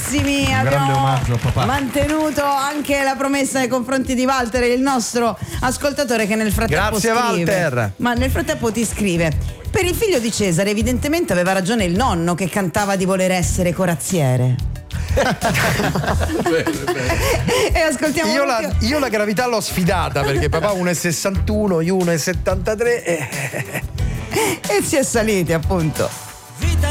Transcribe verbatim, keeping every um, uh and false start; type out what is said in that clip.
carissimi, Un abbiamo grande omaggio a papà. mantenuto anche la promessa nei confronti di Walter, il nostro ascoltatore, che nel frattempo Grazie, scrive. Walter. Ma nel frattempo ti scrive: per il figlio di Cesare evidentemente aveva ragione il nonno che cantava di voler essere corazziere. E ascoltiamo Io la, l'ultimo- io la gravità l'ho sfidata perché papà uno e sessantuno, io uno e settantatré. e si è saliti, appunto.